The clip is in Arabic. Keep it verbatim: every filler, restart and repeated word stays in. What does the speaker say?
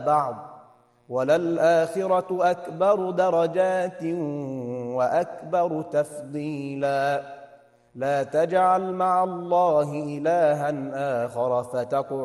بعض وللآخرة أكبر درجات وأكبر تفضيلا لا تجعل مع الله إلها آخر فتقعد